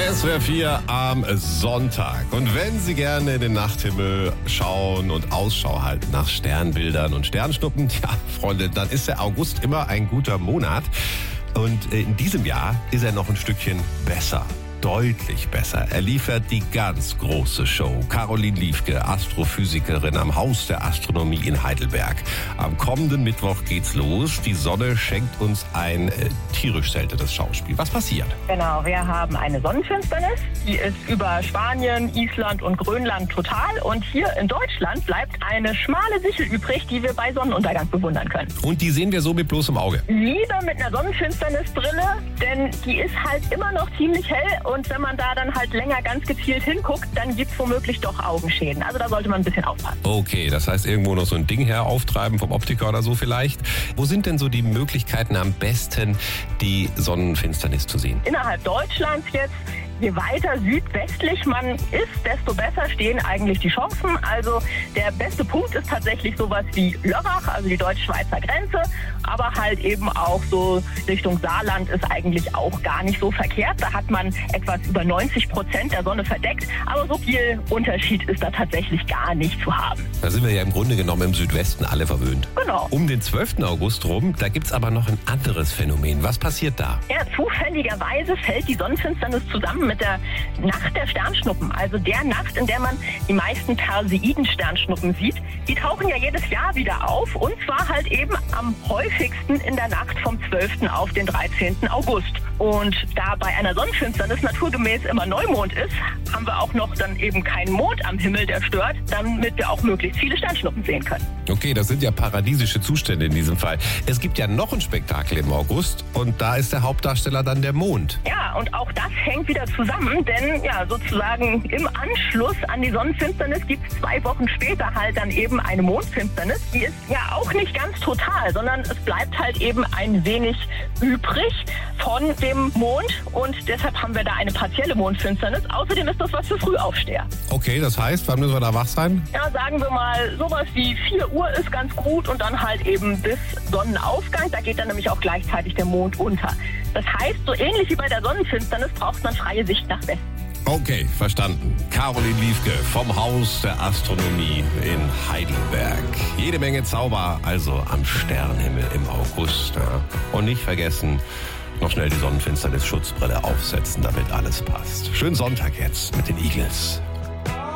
SWR 4 am Sonntag. Und wenn Sie gerne in den Nachthimmel schauen und Ausschau halten nach Sternbildern und Sternschnuppen, ja, Freunde, dann ist der August immer ein guter Monat. Und in diesem Jahr ist er noch ein Stückchen besser. Deutlich besser. Er liefert die ganz große Show. Caroline Liefke, Astrophysikerin am Haus der Astronomie in Heidelberg. Am kommenden Mittwoch geht's los. Die Sonne schenkt uns ein tierisch seltenes Schauspiel. Was passiert? Genau, wir haben eine Sonnenfinsternis. Die ist über Spanien, Island und Grönland total. Und hier in Deutschland bleibt eine schmale Sichel übrig, die wir bei Sonnenuntergang bewundern können. Und die sehen wir so mit bloßem Auge? Lieber mit einer Sonnenfinsternisbrille, denn die ist halt immer noch ziemlich hell. Und wenn man da dann halt länger ganz gezielt hinguckt, dann gibt es womöglich doch Augenschäden. Also da sollte man ein bisschen aufpassen. Okay, das heißt irgendwo noch so ein Ding herauftreiben vom Optiker oder so vielleicht. Wo sind denn so die Möglichkeiten am besten, die Sonnenfinsternis zu sehen? Innerhalb Deutschlands jetzt, je weiter südwestlich man ist, desto besser stehen eigentlich die Chancen. Also der beste Punkt ist tatsächlich sowas wie Lörrach, also die deutsch-schweizer Grenze. Aber halt eben auch so Richtung Saarland ist eigentlich auch gar nicht so verkehrt. Da hat man etwas über 90% der Sonne verdeckt. Aber so viel Unterschied ist da tatsächlich gar nicht zu haben. Da sind wir ja im Grunde genommen im Südwesten alle verwöhnt. Genau. Um den 12. August rum, da gibt's aber noch ein anderes Phänomen. Was passiert da? Ja, zufälligerweise fällt die Sonnenfinsternis zusammen mit der Nacht der Sternschnuppen. Also der Nacht, in der man die meisten Perseiden-Sternschnuppen sieht. Die tauchen ja jedes Jahr wieder auf. Und zwar halt eben am häufigsten in der Nacht vom 12. auf den 13. August. Und da bei einer Sonnenfinsternis naturgemäß immer Neumond ist, haben wir auch noch dann eben keinen Mond am Himmel, der stört, damit wir auch möglichst viele Sternschnuppen sehen können. Okay, das sind ja paradiesische Zustände in diesem Fall. Es gibt ja noch ein Spektakel im August und da ist der Hauptdarsteller dann der Mond. Ja, und auch das hängt wieder zusammen, denn ja, sozusagen im Anschluss an die Sonnenfinsternis gibt es 2 Wochen später halt dann eben eine Mondfinsternis. Die ist ja auch nicht ganz total, sondern es bleibt halt eben ein wenig übrig von dem Mond und deshalb haben wir da eine partielle Mondfinsternis. Außerdem ist das was für Frühaufsteher. Okay, das heißt, wann müssen wir da wach sein? Ja, sagen wir mal, sowas wie 4 Uhr ist ganz gut und dann halt eben bis Sonnenaufgang. Da geht dann nämlich auch gleichzeitig der Mond unter. Das heißt, so ähnlich wie bei der Sonnenfinsternis braucht man freie Sicht nach Westen. Okay, verstanden. Caroline Liefke vom Haus der Astronomie in Heidelberg. Jede Menge Zauber also am Sternenhimmel im August. Ja. Und nicht vergessen, noch schnell die Sonnenfinsternis-Schutzbrille aufsetzen, damit alles passt. Schönen Sonntag jetzt mit den Eagles.